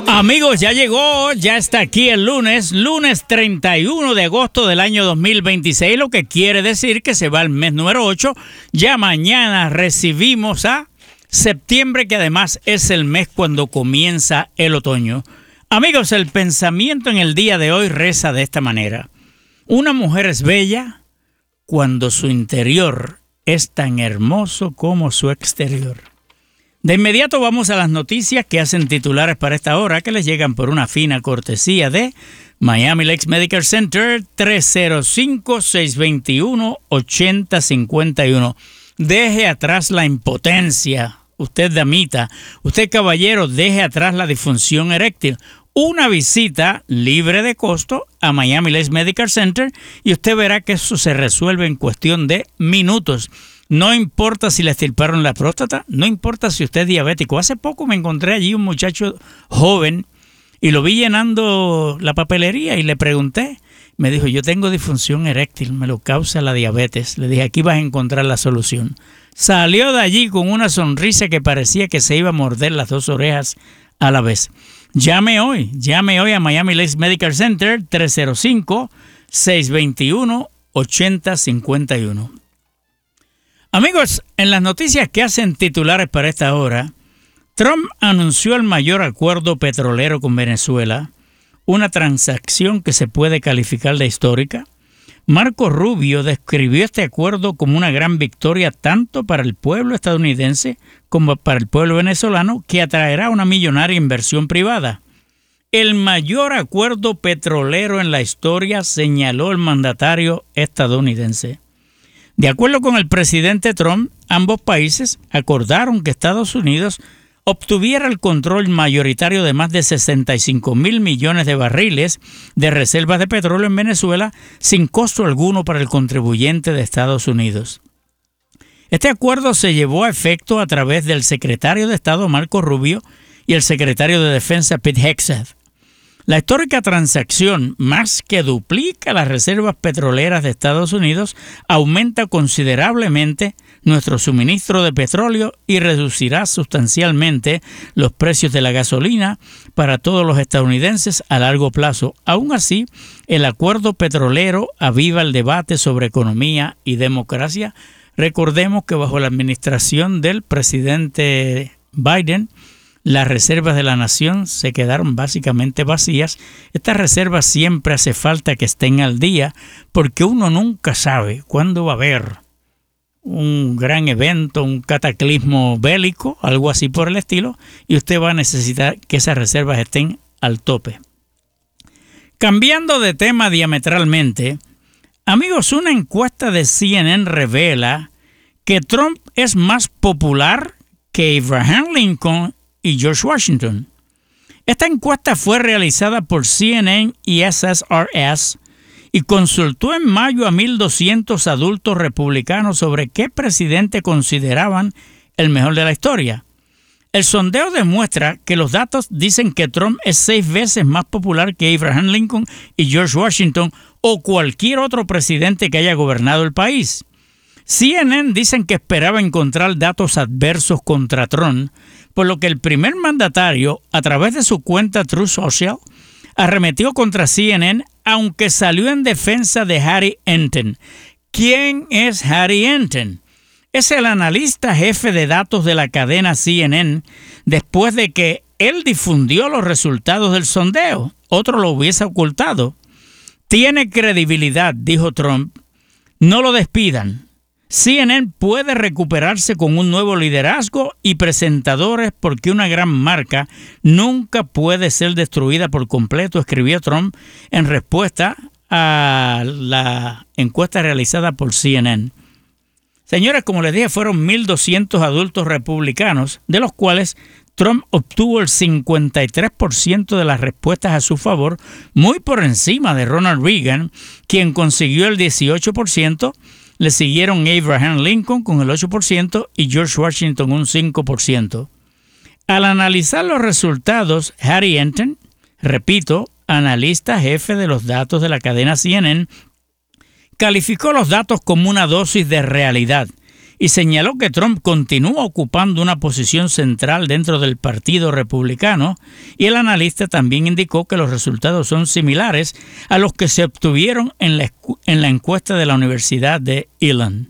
Amigos, ya llegó, ya está aquí el lunes 31 de agosto del año 2026, lo que quiere decir que se va el mes número 8. Ya mañana recibimos a septiembre, que además es el mes cuando comienza el otoño. Amigos, el pensamiento en el día de hoy reza de esta manera: una mujer es bella cuando su interior es tan hermoso como su exterior. De inmediato vamos a las noticias que hacen titulares para esta hora, que les llegan por una fina cortesía de Miami Lakes Medical Center, 305-621-8051. Deje atrás la impotencia. Usted, damita, usted, caballero, deje atrás la disfunción eréctil. Una visita libre de costo a Miami Lakes Medical Center y usted verá que eso se resuelve en cuestión de minutos. No importa si le extirparon la próstata, no importa si usted es diabético. Hace poco me encontré allí un muchacho joven y lo vi llenando la papelería y le pregunté. Me dijo: yo tengo disfunción eréctil, me lo causa la diabetes. Le dije: aquí vas a encontrar la solución. Salió de allí con una sonrisa que parecía que se iba a morder las dos orejas a la vez. Llame hoy a Miami Lakes Medical Center, 305-621-8051. Amigos, en las noticias que hacen titulares para esta hora, Trump anunció el mayor acuerdo petrolero con Venezuela, una transacción que se puede calificar de histórica. Marco Rubio describió este acuerdo como una gran victoria tanto para el pueblo estadounidense como para el pueblo venezolano, que atraerá una millonaria inversión privada. El mayor acuerdo petrolero en la historia, señaló el mandatario estadounidense. De acuerdo con el presidente Trump, ambos países acordaron que Estados Unidos obtuviera el control mayoritario de más de 65,000 millones de barriles de reservas de petróleo en Venezuela sin costo alguno para el contribuyente de Estados Unidos. Este acuerdo se llevó a efecto a través del secretario de Estado Marco Rubio y el secretario de Defensa Pete Hegseth. La histórica transacción, más que duplica las reservas petroleras de Estados Unidos, aumenta considerablemente nuestro suministro de petróleo y reducirá sustancialmente los precios de la gasolina para todos los estadounidenses a largo plazo. Aún así, el acuerdo petrolero aviva el debate sobre economía y democracia. Recordemos que bajo la administración del presidente Biden, las reservas de la nación se quedaron básicamente vacías. Estas reservas siempre hace falta que estén al día, porque uno nunca sabe cuándo va a haber un gran evento, un cataclismo bélico, algo así por el estilo, y usted va a necesitar que esas reservas estén al tope. Cambiando de tema diametralmente, amigos, una encuesta de CNN revela que Trump es más popular que Abraham Lincoln y George Washington. Esta encuesta fue realizada por CNN y SSRS y consultó en mayo a 1,200 adultos republicanos sobre qué presidente consideraban el mejor de la historia. El sondeo demuestra que los datos dicen que Trump es 6 veces más popular que Abraham Lincoln y George Washington o cualquier otro presidente que haya gobernado el país. CNN dicen que esperaba encontrar datos adversos contra Trump, por lo que el primer mandatario, a través de su cuenta Truth Social, arremetió contra CNN, aunque salió en defensa de Harry Enten. ¿Quién es Harry Enten? Es el analista jefe de datos de la cadena CNN, después de que él difundió los resultados del sondeo. Otro lo hubiese ocultado. Tiene credibilidad, dijo Trump. No lo despidan. CNN puede recuperarse con un nuevo liderazgo y presentadores, porque una gran marca nunca puede ser destruida por completo, escribió Trump en respuesta a la encuesta realizada por CNN. Señores, como les dije, fueron 1,200 adultos republicanos, de los cuales Trump obtuvo el 53% de las respuestas a su favor, muy por encima de Ronald Reagan, quien consiguió el 18%. Le siguieron Abraham Lincoln con el 8% y George Washington un 5%. Al analizar los resultados, Harry Enten, repito, analista jefe de los datos de la cadena CNN, calificó los datos como una dosis de realidad y señaló que Trump continúa ocupando una posición central dentro del Partido Republicano, y el analista también indicó que los resultados son similares a los que se obtuvieron en la encuesta de la Universidad de Elon.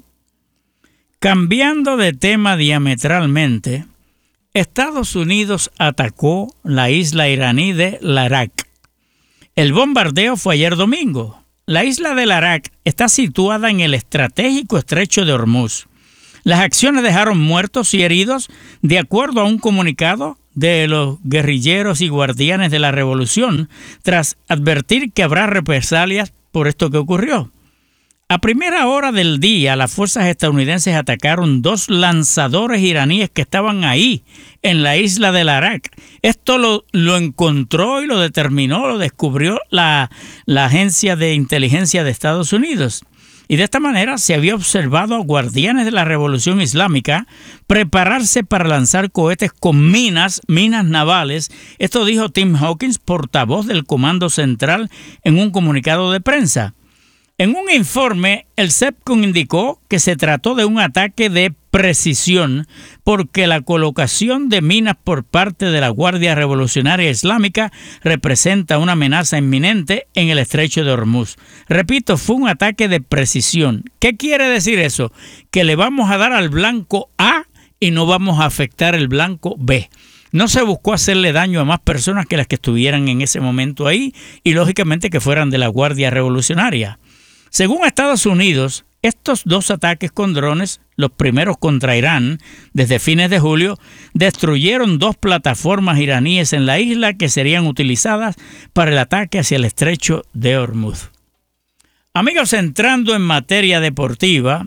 Cambiando de tema diametralmente, Estados Unidos atacó la isla iraní de Larak. El bombardeo fue ayer domingo. La isla de Larak está situada en el estratégico estrecho de Hormuz. Las acciones dejaron muertos y heridos, de acuerdo a un comunicado de los guerrilleros y guardianes de la revolución, tras advertir que habrá represalias por esto que ocurrió. A primera hora del día, las fuerzas estadounidenses atacaron 2 lanzadores iraníes que estaban ahí, en la isla de Larak. Esto lo encontró y lo determinó, lo descubrió la Agencia de Inteligencia de Estados Unidos. Y de esta manera se había observado a guardianes de la Revolución Islámica prepararse para lanzar cohetes con minas navales. Esto dijo Tim Hawkins, portavoz del Comando Central, en un comunicado de prensa. En un informe, el CENTCOM indicó que se trató de un ataque de precisión porque la colocación de minas por parte de la Guardia Revolucionaria Islámica representa una amenaza inminente en el estrecho de Hormuz. Repito, fue un ataque de precisión. ¿Qué quiere decir eso? Que le vamos a dar al blanco A y no vamos a afectar el blanco B. No se buscó hacerle daño a más personas que las que estuvieran en ese momento ahí y lógicamente que fueran de la Guardia Revolucionaria. Según Estados Unidos, estos 2 ataques con drones, los primeros contra Irán desde fines de julio, destruyeron 2 plataformas iraníes en la isla que serían utilizadas para el ataque hacia el estrecho de Hormuz. Amigos, entrando en materia deportiva,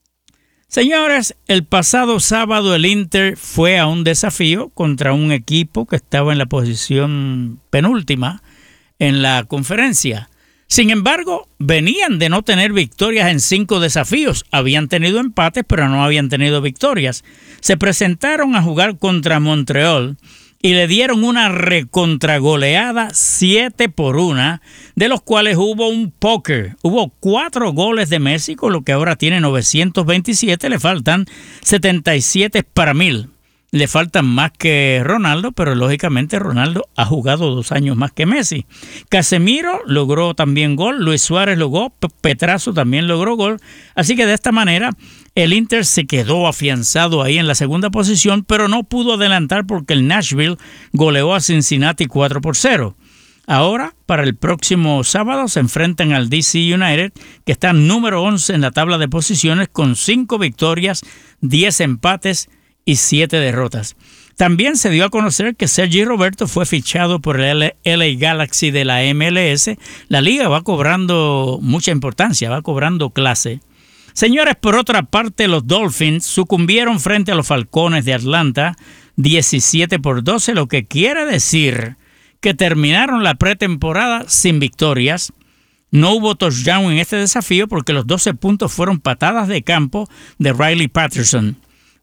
señores, el pasado sábado el Inter fue a un desafío contra un equipo que estaba en la posición penúltima en la conferencia. Sin embargo, venían de no tener victorias en 5 desafíos. Habían tenido empates, pero no habían tenido victorias. Se presentaron a jugar contra Montreal y le dieron una recontragoleada 7-1, de los cuales hubo un póker. Hubo 4 goles de Messi, con lo que ahora tiene 927, le faltan 77 para 1000. Le faltan más que Ronaldo, pero lógicamente Ronaldo ha jugado 2 años más que Messi. Casemiro logró también gol, Luis Suárez logró, Petrazo también logró gol. Así que de esta manera el Inter se quedó afianzado ahí en la segunda posición, pero no pudo adelantar porque el Nashville goleó a Cincinnati 4-0. Ahora, para el próximo sábado, se enfrentan al DC United, que está número 11 en la tabla de posiciones con 5 victorias, 10 empates y 7 derrotas. También se dio a conocer que Sergi Roberto fue fichado por el LA Galaxy de la MLS. La liga va cobrando mucha importancia, va cobrando clase. Señores, por otra parte, los Dolphins sucumbieron frente a los Falcones de Atlanta 17-12, lo que quiere decir que terminaron la pretemporada sin victorias. No hubo touchdown en este desafío porque los 12 puntos fueron patadas de campo de Riley Patterson.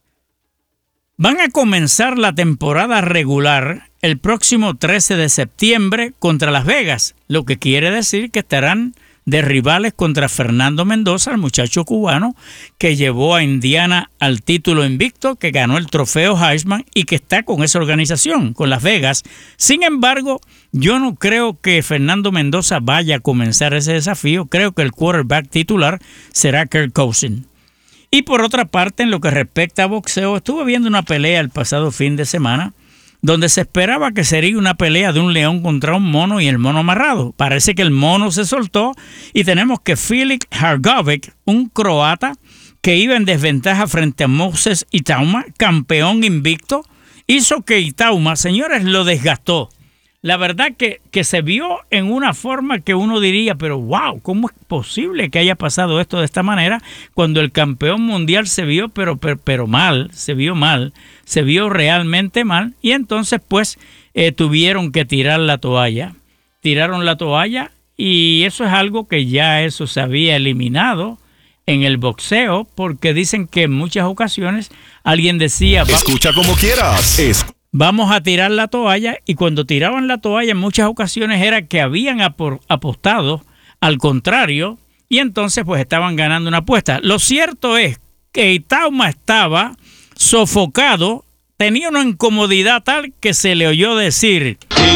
Van a comenzar la temporada regular el próximo 13 de septiembre contra Las Vegas, lo que quiere decir que estarán de rivales contra Fernando Mendoza, el muchacho cubano que llevó a Indiana al título invicto, que ganó el trofeo Heisman y que está con esa organización, con Las Vegas. Sin embargo, yo no creo que Fernando Mendoza vaya a comenzar ese desafío. Creo que el quarterback titular será Kirk Cousins. Y por otra parte, en lo que respecta a boxeo, estuve viendo una pelea el pasado fin de semana donde se esperaba que sería una pelea de un león contra un mono y el mono amarrado. Parece que el mono se soltó y tenemos que Filip Hrgović, un croata que iba en desventaja frente a Moses Itauma, campeón invicto, hizo que Itauma, señores, lo desgastó. La verdad que se vio en una forma que uno diría, pero wow, ¿cómo es posible que haya pasado esto de esta manera? Cuando el campeón mundial se vio pero mal, se vio realmente mal. Y entonces pues tuvieron que tirar la toalla. Tiraron la toalla y eso es algo que ya eso se había eliminado en el boxeo, porque dicen que en muchas ocasiones alguien decía... Escucha como quieras. Vamos a tirar la toalla, y cuando tiraban la toalla en muchas ocasiones era que habían apostado al contrario y entonces pues estaban ganando una apuesta. Lo cierto es que Tauma estaba sofocado, tenía una incomodidad tal que se le oyó decir: